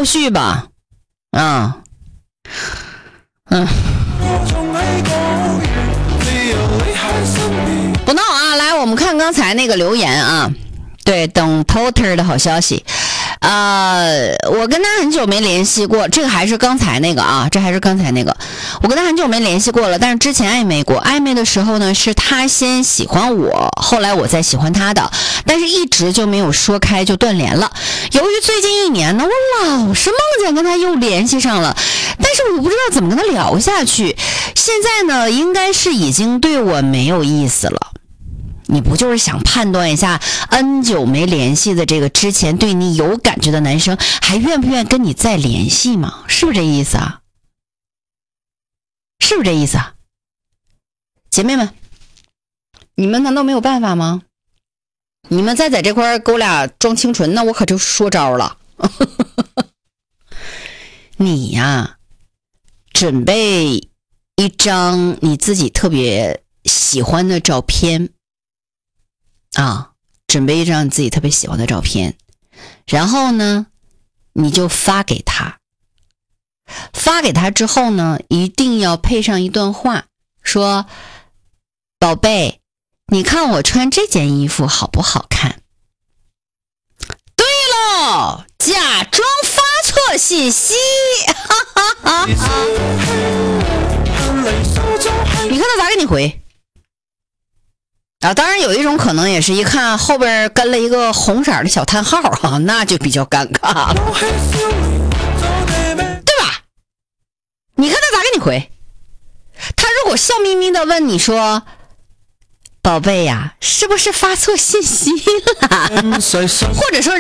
后续吧。不闹啊，来我们看刚才那个留言啊。对，等 Porter 的好消息。我跟他很久没联系过，这个还是刚才那个啊，这还是刚才那个，我跟他很久没联系过了，但是之前暧昧过，暧昧的时候呢是他先喜欢我，后来我再喜欢他的，但是一直就没有说开，就断联了。由于最近1年呢，我老是梦见跟他又联系上了，但是我不知道怎么跟他聊下去，现在呢应该是已经对我没有意思了。你不就是想判断一下 N 久没联系的这个之前对你有感觉的男生还愿不愿意跟你再联系吗？是不是这意思啊？是不是这意思啊？姐妹们，你们难道没有办法吗？你们再在这块给我俩装清纯，那我可就说招了。你呀，准备一张你自己特别喜欢的照片准备一张你自己特别喜欢的照片，然后呢你就发给他，发给他之后呢一定要配上一段话，说宝贝，你看我穿这件衣服好不好看？对喽，假装发错信息。你看他咋给你回当然有一种可能也是一看后边跟了一个红色的小叹号那就比较尴尬了，对吧？你看他咋给你回？他如果笑眯眯的问你说宝贝呀，是不是发错信息了？或者说